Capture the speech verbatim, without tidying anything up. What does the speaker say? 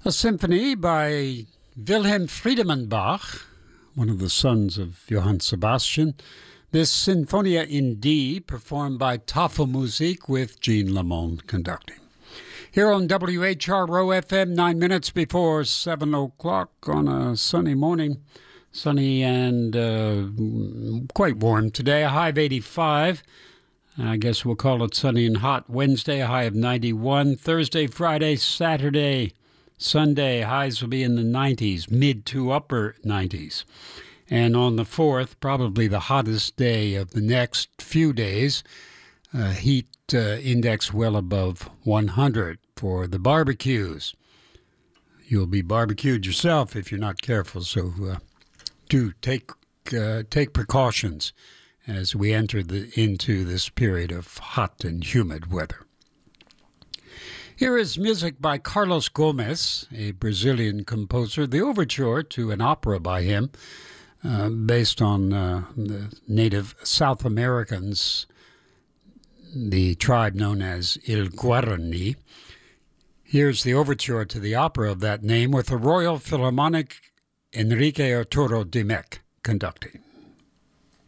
A symphony by Wilhelm Friedemann Bach, one of the sons of Johann Sebastian. This Sinfonia in D, performed by Tafelmusik with Jean Lamont conducting. Here on W H R O F M, nine minutes before seven o'clock on a sunny morning. Sunny and uh, quite warm today, a high of eighty-five. I guess we'll call it sunny and hot Wednesday, a high of ninety-one. Thursday, Friday, Saturday, Sunday, highs will be in the nineties, mid to upper nineties. And on the fourth, probably the hottest day of the next few days, uh, heat uh, index well above one hundred for the barbecues. You'll be barbecued yourself if you're not careful, so uh, do take uh, take precautions as we enter the, into this period of hot and humid weather. Here is music by Carlos Gomes, a Brazilian composer, the overture to an opera by him, uh, based on uh, the native South Americans, the tribe known as Il Guarani. Here's the overture to the opera of that name with the Royal Philharmonic Enrique Arturo Dimec conducting.